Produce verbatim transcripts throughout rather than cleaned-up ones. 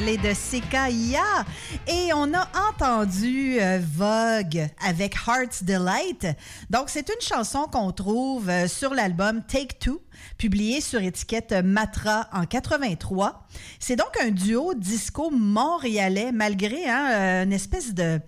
parler de Sekaya. Et on a entendu euh, Vogue avec Heart's Delight. Donc, c'est une chanson qu'on trouve euh, sur l'album Take Two, publié sur étiquette Matra en quatre-vingt-trois. C'est donc un duo disco montréalais, malgré hein, euh, une espèce de...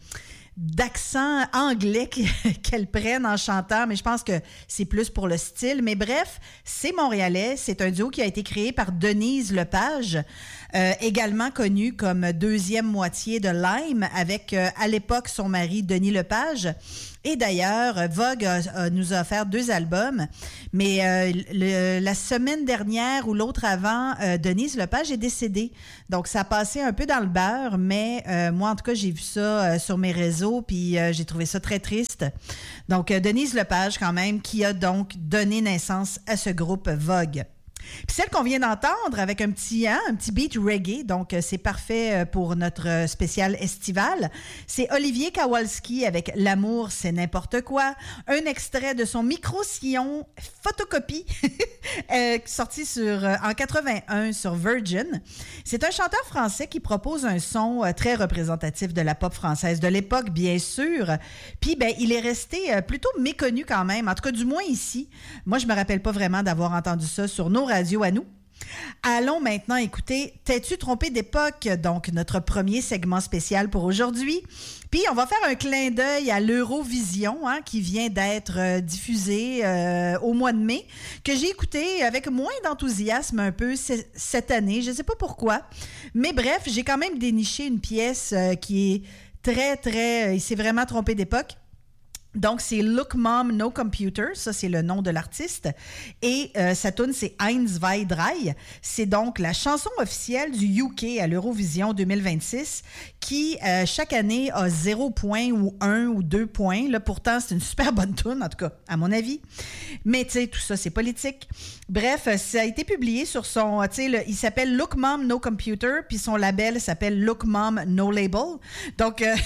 d'accent anglais qu'elles prennent en chantant, mais je pense que c'est plus pour le style. Mais bref, c'est montréalais. C'est un duo qui a été créé par Denise Lepage, euh, également connue comme deuxième moitié de Lime, avec euh, à l'époque son mari Denis Lepage. Et d'ailleurs, Vogue a, a, nous a offert deux albums, mais euh, le, la semaine dernière ou l'autre avant, euh, Denise Lepage est décédée. Donc, ça a passé un peu dans le beurre, mais euh, moi, en tout cas, j'ai vu ça euh, sur mes réseaux, puis euh, j'ai trouvé ça très triste. Donc, euh, Denise Lepage, quand même, qui a donc donné naissance à ce groupe Vogue. Puis celle qu'on vient d'entendre avec un petit, hein, un petit beat reggae, donc c'est parfait pour notre spécial estival. C'est Olivier Kowalski avec L'amour, c'est n'importe quoi. Un extrait de son micro-sillon photocopie euh, sorti sur, en quatre-vingt-un sur Virgin. C'est un chanteur français qui propose un son très représentatif de la pop française de l'époque, bien sûr. Puis ben, il est resté plutôt méconnu quand même, en tout cas du moins ici. Moi, je me rappelle pas vraiment d'avoir entendu ça sur nos radio à nous. Allons maintenant écouter T'es-tu trompé d'époque? Donc, notre premier segment spécial pour aujourd'hui. Puis, on va faire un clin d'œil à l'Eurovision, hein, qui vient d'être euh, diffusé euh, au mois de mai, que j'ai écouté avec moins d'enthousiasme un peu c- cette année. Je ne sais pas pourquoi. Mais bref, j'ai quand même déniché une pièce euh, qui est très, très... Il s'est vraiment trompé d'époque. Donc, c'est Look Mom, No Computer. Ça, c'est le nom de l'artiste. Et euh, sa tune, c'est Eins, zwei, drei. C'est donc la chanson officielle du U K à l'Eurovision deux mille vingt-six qui, euh, chaque année, a zéro point ou un ou deux points. Là, pourtant, c'est une super bonne tune, en tout cas, à mon avis. Mais, tu sais, tout ça, c'est politique. Bref, ça a été publié sur son... Tu sais, le, il s'appelle Look Mom, No Computer, puis son label s'appelle Look Mom, No Label. Donc, euh,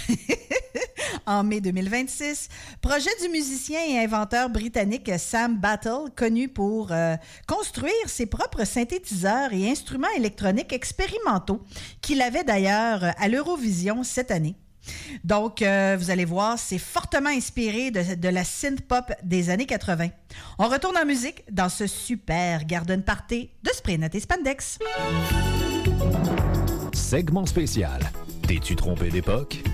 en mai deux mille vingt-six... Projet du musicien et inventeur britannique Sam Battle, connu pour euh, construire ses propres synthétiseurs et instruments électroniques expérimentaux, qu'il avait d'ailleurs à l'Eurovision cette année. Donc, euh, vous allez voir, c'est fortement inspiré de, de la synth-pop des années quatre-vingts. On retourne en musique dans ce super garden party de Spray Net et Spandex. Segment spécial. T'es-tu trompé d'époque?